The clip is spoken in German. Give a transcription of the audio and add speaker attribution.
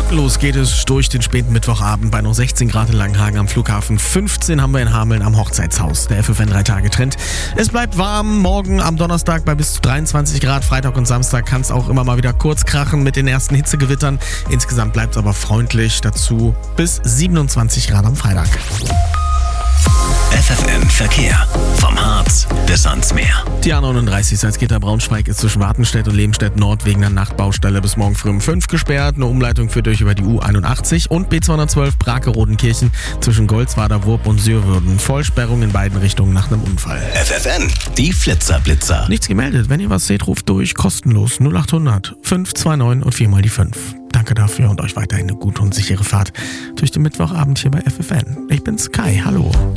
Speaker 1: Wolkenlos geht es durch den späten Mittwochabend bei noch 16 Grad in Langenhagen am Flughafen. 15 haben wir in Hameln am Hochzeitshaus. Der FFN 3-Tage-Trend. Es bleibt warm. Morgen am Donnerstag bei bis zu 23 Grad. Freitag und Samstag kann es auch immer mal wieder kurz krachen mit den ersten Hitzegewittern. Insgesamt bleibt es aber freundlich. Dazu bis 27 Grad am Freitag.
Speaker 2: FFN Verkehr. Vom Harz bis ans Meer.
Speaker 1: Die A39 Salzgitter-Braunschweig ist zwischen Wartenstedt und Lebenstedt Nord wegen der Nachtbaustelle bis morgen früh um 5 gesperrt. Eine Umleitung führt durch über die U81 und B212 Brake-Rodenkirchen zwischen Golzwader, Wurp und Sürwürden. Vollsperrung in beiden Richtungen nach einem Unfall.
Speaker 2: FFN, die Flitzer-Blitzer.
Speaker 1: Nichts gemeldet. Wenn ihr was seht, ruft durch. Kostenlos 0800 529 und 4 mal die 5. Danke dafür und euch weiterhin eine gute und sichere Fahrt durch den Mittwochabend hier bei FFN. Ich bin's Kai. Hallo.